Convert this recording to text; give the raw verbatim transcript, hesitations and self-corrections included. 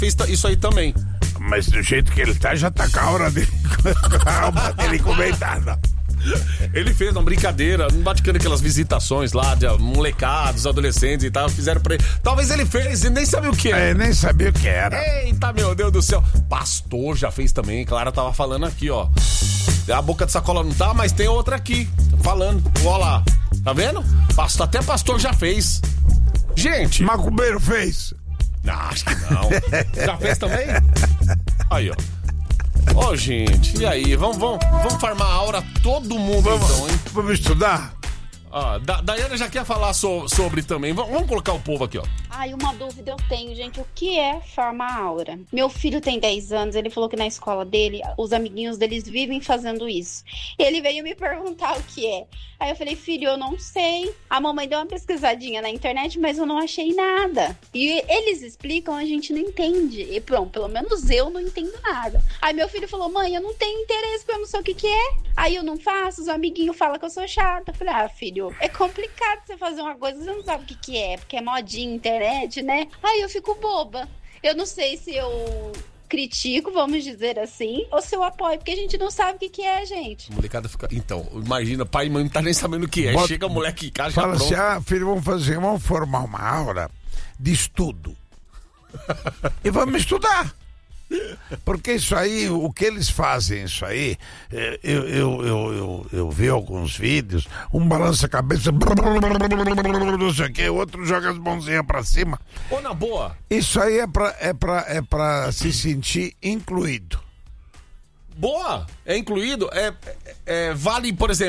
fez isso aí também. Mas do jeito que ele tá, já tá com a hora dele, a alma dele comentada. Ele fez uma brincadeira, não baticando aquelas visitações lá de molecados, adolescentes e tal, fizeram pra ele. Talvez ele fez e nem sabia o que era. É, nem sabia o que era. Eita, meu Deus do céu. Pastor já fez também, Clara tava falando aqui, ó. A boca de sacola não tá, mas tem outra aqui, falando. Ó lá, tá vendo? Pastor, até pastor já fez. Gente. Macumbeiro fez? Não, acho que não. Já fez também? Aí, ó. Ó, oh, gente, e aí? Vamos, vamos, vamos farmar a aura todo mundo, vamos, então, hein? Vamos estudar? Ah, da, Daiane já quer falar so, sobre também. Vamos, vamos colocar o povo aqui, ó. Ai, uma dúvida eu tenho, gente. O que é farmar aura? Meu filho tem dez anos, ele falou que na escola dele, os amiguinhos deles vivem fazendo isso. Ele veio me perguntar o que é. Aí eu falei, filho, eu não sei. A mamãe deu uma pesquisadinha na internet, mas eu não achei nada. E eles explicam, a gente não entende. E pronto, pelo menos eu não entendo nada. Aí meu filho falou, mãe, eu não tenho interesse, porque eu não sei o que que é. Aí eu não faço, os amiguinhos falam que eu sou chata. Eu falei, ah, filho, é complicado você fazer uma coisa, você não sabe o que que é, porque é modinha, internet, né? Aí eu fico boba. Eu não sei se eu critico, vamos dizer assim, ou se eu apoio, porque a gente não sabe o que que é, gente. A molecada fica... Então, imagina, pai e mãe não tá nem sabendo o que é. Bota... Chega o moleque em casa, já fala pronto. assim, ah, filho, vamos fazer, vamos formar uma aura de estudo. E vamos estudar. Porque isso aí, o que eles fazem, isso aí, eu, eu, eu, eu, eu vi alguns vídeos, um balança a cabeça, não sei o que, o outro joga as mãozinhas pra cima. Ô, na boa. Isso aí é pra, é pra, é pra se sentir incluído. Boa, é incluído, é, é, vale, por exemplo,